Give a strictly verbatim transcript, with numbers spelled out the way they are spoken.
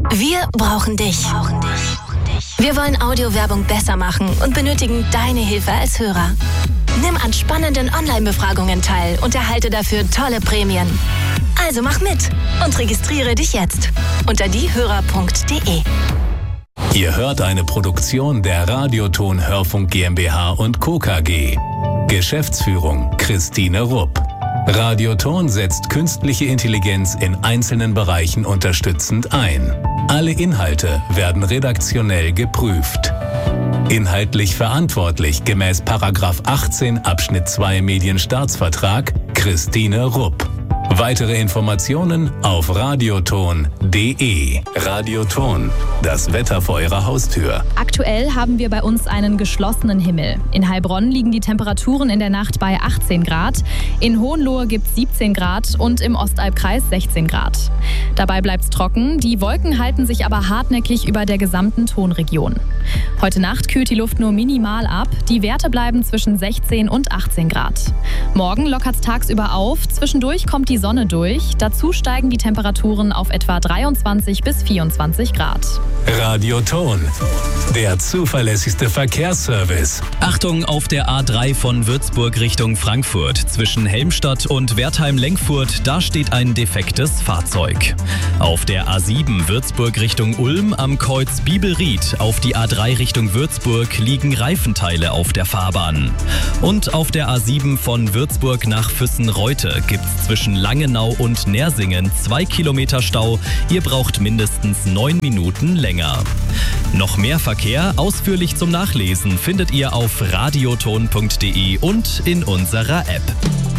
Wir brauchen dich. Wir wollen Audiowerbung besser machen und benötigen deine Hilfe als Hörer. Nimm an spannenden Online-Befragungen teil und erhalte dafür tolle Prämien. Also mach mit und registriere dich jetzt unter diehörer punkt de. Ihr hört eine Produktion der Radioton Hörfunk GmbH und Co. K G. Geschäftsführung Christine Rupp. Radioton setzt künstliche Intelligenz in einzelnen Bereichen unterstützend ein. Alle Inhalte werden redaktionell geprüft. Inhaltlich verantwortlich gemäß Paragraph achtzehn Abschnitt zwei Medienstaatsvertrag Christine Rupp. Weitere Informationen auf radioton punkt de. Radioton, das Wetter vor Ihrer Haustür. Aktuell haben wir bei uns einen geschlossenen Himmel. In Heilbronn liegen die Temperaturen in der Nacht bei achtzehn Grad, in Hohenlohe gibt es siebzehn Grad und im Ostalbkreis sechzehn Grad. Dabei bleibt es trocken, die Wolken halten sich aber hartnäckig über der gesamten Tonregion. Heute Nacht kühlt die Luft nur minimal ab, die Werte bleiben zwischen sechzehn und achtzehn Grad. Morgen lockert es tagsüber auf, zwischendurch kommt die Sonne durch, dazu steigen die Temperaturen auf etwa dreiundzwanzig bis vierundzwanzig Grad. Radioton, der zuverlässigste Verkehrsservice. Achtung auf der A drei von Würzburg Richtung Frankfurt. Zwischen Helmstadt und Wertheim-Lenkfurt, da steht ein defektes Fahrzeug. Auf der A sieben Würzburg Richtung Ulm am Kreuz Bibelried auf die A drei Richtung Würzburg liegen Reifenteile auf der Fahrbahn. Und auf der A sieben von Würzburg nach Füssen-Reute gibt's zwischen Langenau und Nersingen zwei Kilometer Stau. Ihr braucht mindestens neun Minuten länger. Noch mehr Verkehr ausführlich zum Nachlesen findet ihr auf radioton punkt de und in unserer App.